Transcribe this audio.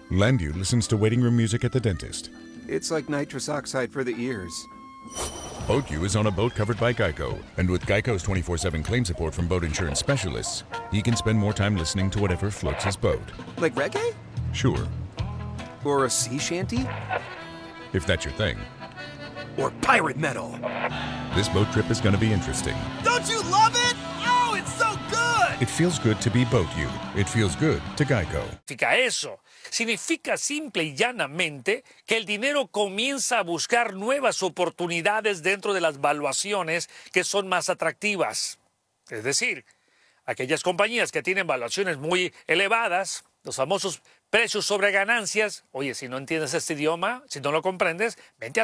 Landu listens to waiting room music at the dentist. It's like nitrous oxide for the ears. BoatU is on a boat covered by Geico, and with Geico's 24/7 claim support from boat insurance specialists, he can spend more time listening to whatever floats his boat. Like reggae? Sure, Or a sea shanty? if that's your thing. Or pirate metal? This boat trip is going to be interesting. Don't you love it? Oh, it's so good! It feels good to be BoatU. It feels good to Geico. Significa eso. Significa simple y llanamente que el dinero comienza a buscar nuevas oportunidades dentro de las valuaciones que son más atractivas. Es decir, aquellas compañías que tienen valuaciones muy elevadas, los famosos precios sobre ganancias. Oye, si no entiendes este idioma, si no lo comprendes, vente a